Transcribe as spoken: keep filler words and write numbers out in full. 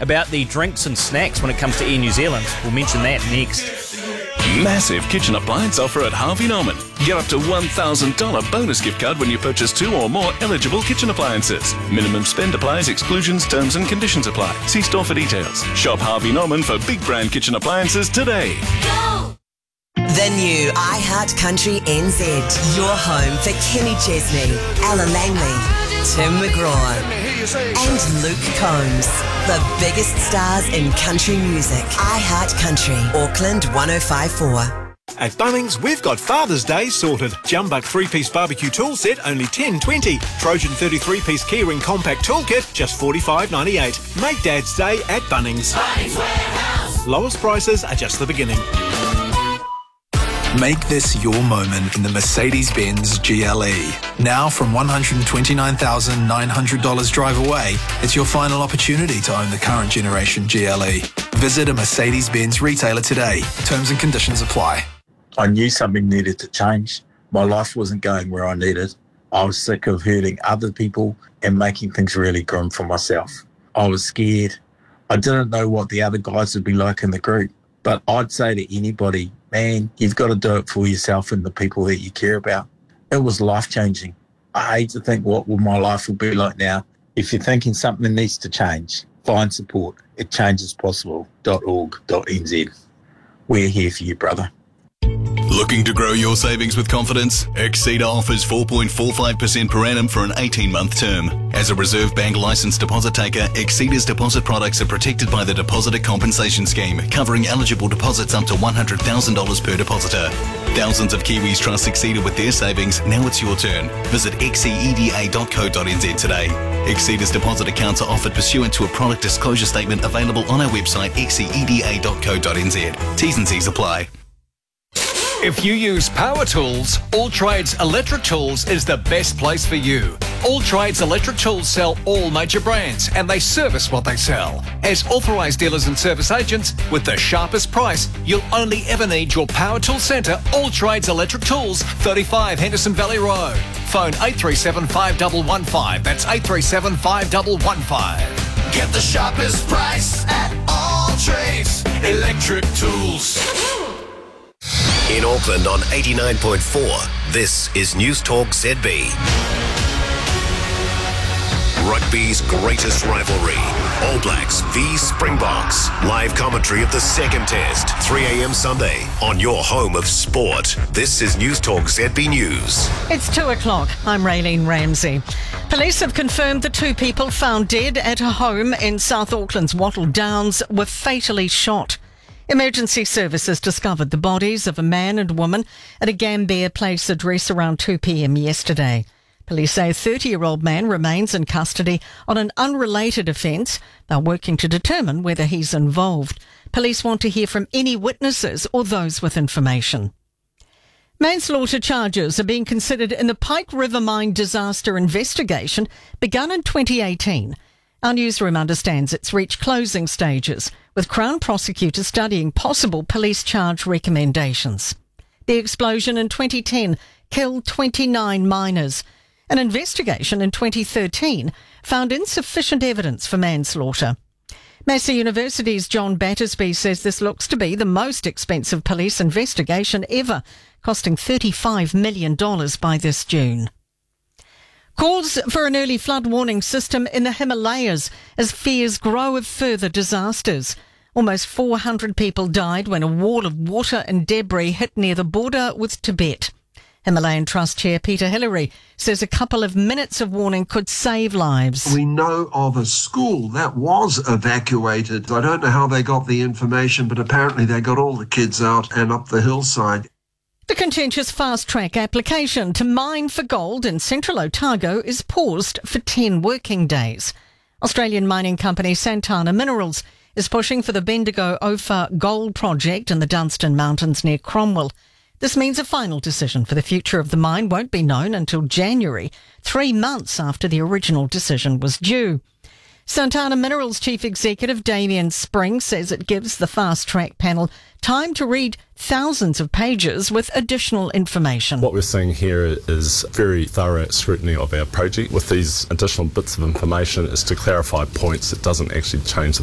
about the drinks and snacks when it comes to Air New Zealand. We'll mention that next. Massive kitchen appliance offer at Harvey Norman. Get up to one thousand dollars bonus gift card when you purchase two or more eligible kitchen appliances. Minimum spend applies, exclusions, terms and conditions apply. See store for details. Shop Harvey Norman for big brand kitchen appliances today. Go! The new iHeart Country N Z. Your home for Kenny Chesney, Alan Langley, Tim McGraw and Luke Combs. The biggest stars in country music. iHeart Country, Auckland one oh five point four. At Bunnings, we've got Father's Day sorted. Jumbuck three-piece barbecue tool set, only ten twenty. Trojan thirty-three-piece keyring compact toolkit, just forty-five ninety-eight. Make Dad's Day at Bunnings. Bunnings Warehouse. Lowest prices are just the beginning. Make this your moment in the Mercedes-Benz G L E. Now from one hundred twenty-nine thousand nine hundred dollars drive away, it's your final opportunity to own the current generation G L E. Visit a Mercedes-Benz retailer today. Terms and conditions apply. I knew something needed to change. My life wasn't going where I needed. I was sick of hurting other people and making things really grim for myself. I was scared. I didn't know what the other guys would be like in the group. But I'd say to anybody, man, you've got to do it for yourself and the people that you care about. It was life-changing. I hate to think what will my life will be like now. If you're thinking something needs to change, find support at changes possible dot org dot n z. We're here for you, brother. Looking to grow your savings with confidence? Exceeder offers four point four five percent per annum for an eighteen-month term. As a Reserve Bank licensed deposit taker, Exceeder's deposit products are protected by the Depositor Compensation Scheme, covering eligible deposits up to one hundred thousand dollars per depositor. Thousands of Kiwis trust Exceeder with their savings. Now it's your turn. Visit exceeda dot co dot n z today. Exceeder's deposit accounts are offered pursuant to a product disclosure statement available on our website exceeda dot co dot n z. T's and C's apply. If you use power tools, All Trades Electric Tools is the best place for you. All Trades Electric Tools sell all major brands and they service what they sell. As authorised dealers and service agents, with the sharpest price, you'll only ever need your power tool centre, All Trades Electric Tools, thirty-five Henderson Valley Road. Phone eight three seven, five one one five. That's eight three seven, five one one five. Get the sharpest price at All Trades Electric Tools. In Auckland on eighty-nine point four, this is News Talk Z B. Rugby's greatest rivalry, All Blacks v Springboks. Live commentary of the second test, three a.m. Sunday on your home of sport. This is News Talk Z B News. It's two o'clock. I'm Raylene Ramsey. Police have confirmed the two people found dead at a home in South Auckland's Wattle Downs were fatally shot. Emergency services discovered the bodies of a man and woman at a Gambier Place address around two p.m. yesterday. Police say a thirty-year-old man remains in custody on an unrelated offence. They're working to determine whether he's involved. Police want to hear from any witnesses or those with information. Manslaughter charges are being considered in the Pike River Mine disaster investigation begun in twenty eighteen. Our newsroom understands it's reached closing stages, with Crown prosecutors studying possible police charge recommendations. The explosion in twenty ten killed twenty-nine miners. An investigation in twenty thirteen found insufficient evidence for manslaughter. Massey University's John Battersby says this looks to be the most expensive police investigation ever, costing thirty-five million dollars by this June. Calls for an early flood warning system in the Himalayas as fears grow of further disasters. Almost four hundred people died when a wall of water and debris hit near the border with Tibet. Himalayan Trust Chair Peter Hillary says a couple of minutes of warning could save lives. We know of a school that was evacuated. I don't know how they got the information, but apparently they got all the kids out and up the hillside. The contentious fast-track application to mine for gold in central Otago is paused for ten working days. Australian mining company Santana Minerals is pushing for the Bendigo Ophir gold project in the Dunstan Mountains near Cromwell. This means a final decision for the future of the mine won't be known until January, three months after the original decision was due. Santana Minerals Chief Executive Damien Spring says it gives the fast-track panel time to read thousands of pages with additional information. What we're seeing here is very thorough scrutiny of our project. With these additional bits of information is to clarify points. It doesn't actually change the